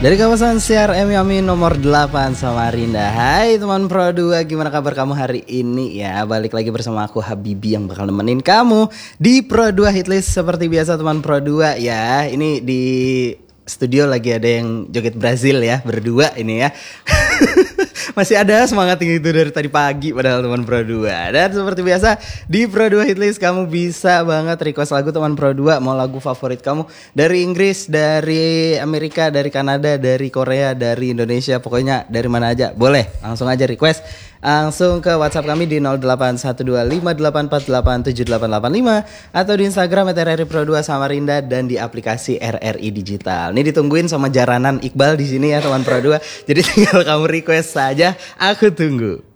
Dari kawasan CRM Yami nomor 8 Samarinda. Hai teman Pro 2, gimana kabar kamu hari ini ya? Balik lagi bersama aku Habibi yang bakal nemenin kamu di Pro 2 Hitlist. Seperti biasa teman Pro 2 ya. Ini di studio lagi ada yang joget Brazil ya, berdua ini ya. Masih ada semangat tinggi itu dari tadi pagi padahal teman Pro 2. Dan seperti biasa di Pro 2 Hitlist kamu bisa banget request lagu teman Pro 2. Mau lagu favorit kamu dari Inggris, dari Amerika, dari Kanada, dari Korea, dari Indonesia, pokoknya dari mana aja boleh. Langsung aja request. Langsung ke WhatsApp kami di 081258878885 atau di Instagram @RRI Pro 2 Samarinda dan di aplikasi RRI Digital. Ini ditungguin sama jaranan Iqbal di sini ya teman Pro 2. Jadi tinggal kamu request saja, aku tunggu.